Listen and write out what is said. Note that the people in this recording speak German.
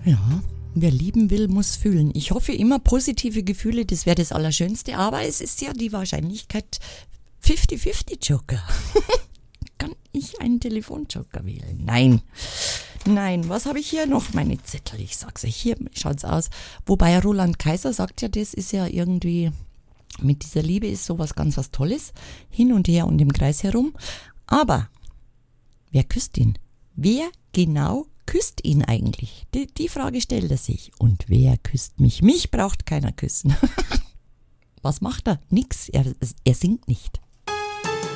Ja, wer lieben will, muss fühlen. Ich hoffe immer positive Gefühle, das wäre das Allerschönste, aber es ist ja die Wahrscheinlichkeit 50-50 Joker. Kann ich einen Telefonjoker wählen? Nein, was habe ich hier noch? Meine Zettel, ich sag's euch, hier schaut's aus. Wobei Roland Kaiser sagt ja, das ist ja irgendwie, mit dieser Liebe ist sowas ganz was Tolles, hin und her und im Kreis herum. Aber wer küsst ihn? Wer genau küsst ihn eigentlich? Die Frage stellt er sich. Und wer küsst mich? Mich braucht keiner küssen. Was macht er? Nix. Er singt nicht.